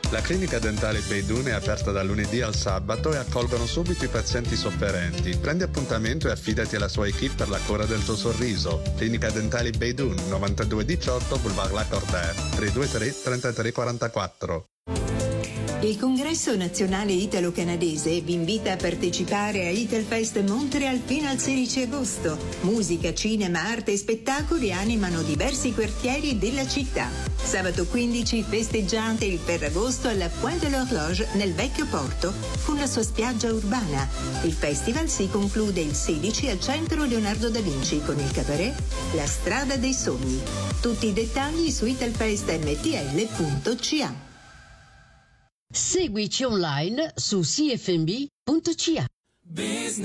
La clinica dentale Beidun è aperta dal lunedì al sabato e accolgono subito i pazienti sofferenti. Prendi appuntamento e affidati alla sua equipe per la cura del tuo sorriso. Clinica dentale Beidun, 9218 Boulevard Lacordaire, 323 3344. Il Congresso Nazionale Italo-Canadese vi invita a partecipare a Italfest Montreal fino al 16 agosto. Musica, cinema, arte e spettacoli animano diversi quartieri della città. Sabato 15 festeggiate il Ferragosto alla Pointe de l'Horloge nel Vecchio Porto con la sua spiaggia urbana. Il festival si conclude il 16 al Centro Leonardo da Vinci con il cabaret La Strada dei Sogni. Tutti i dettagli su italfestmtl.ca. Seguici online su cfnb.ca.